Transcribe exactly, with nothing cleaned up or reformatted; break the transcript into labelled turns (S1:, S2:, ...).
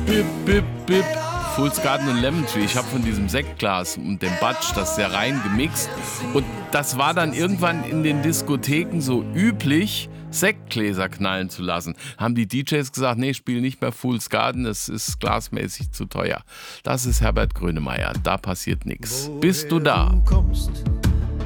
S1: bip, bip, bip. Fool's Garden und Lemon Tree. Ich habe von diesem Sektglas und dem Batsch das sehr rein gemixt. Und das war dann irgendwann in den Diskotheken so üblich, Sektgläser knallen zu lassen. Haben die D Js gesagt, nee, spiel nicht mehr Fool's Garden, das ist glasmäßig zu teuer. Das ist Herbert Grönemeyer, da passiert nichts. Bist du da?
S2: Du kommst,